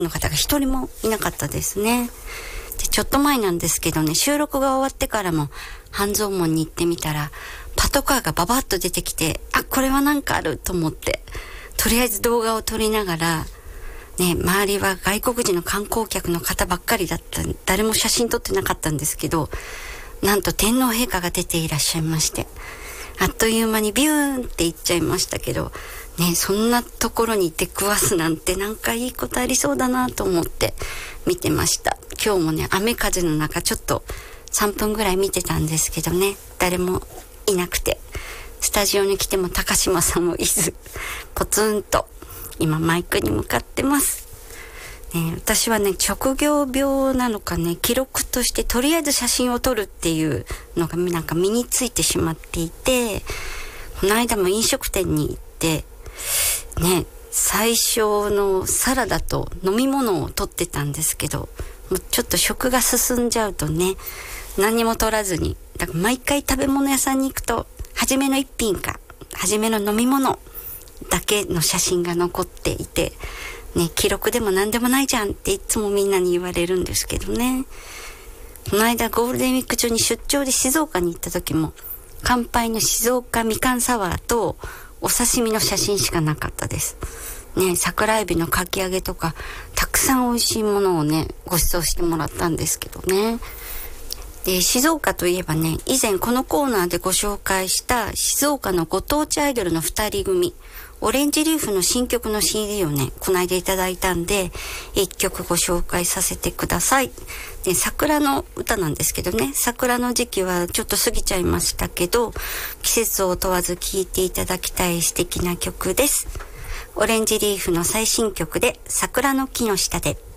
の方が一人もいなかったですね。で、ちょっと前なんですけどね、収録が終わってからも半蔵門に行ってみたら、パトカーがババッと出てきて、あ、これはなんかあると思って、とりあえず動画を撮りながら、ね、周りは外国人の観光客の方ばっかりだった。誰も写真撮ってなかったんですけど、なんと天皇陛下が出ていらっしゃいまして、あっという間にビューンって行っちゃいましたけど、ね、そんなところに出くわすなんてなんかいいことありそうだなと思って見てました。今日もね、雨風の中ちょっと3分ぐらい見てたんですけどね、誰もいなくて、スタジオに来ても高島さんもいず、ポツンと今マイクに向かってます。私はね、職業病なのかね、記録としてとりあえず写真を撮るっていうのがなんか身についてしまっていて、この間も飲食店に行ってね、最初のサラダと飲み物を撮ってたんですけど、もうちょっと食が進んじゃうとね、何も撮らずに、だから毎回食べ物屋さんに行くと初めの一品か初めの飲み物だけの写真が残っていてね、記録でも何でもないじゃんっていつもみんなに言われるんですけどね。この間ゴールデンウィーク中に出張で静岡に行った時も、乾杯の静岡みかんサワーとお刺身の写真しかなかったですね。桜エビのかき揚げとかたくさん美味しいものをね、ご馳走してもらったんですけどね。で、静岡といえばね、以前このコーナーでご紹介した静岡のご当地アイドルの2人組、オレンジリーフの新曲の CD をね、こないでいただいたんで、1曲ご紹介させてください。で、桜の歌なんですけどね、桜の時期はちょっと過ぎちゃいましたけど、季節を問わず聴いていただきたい素敵な曲です。オレンジリーフの最新曲で、桜の木の下で。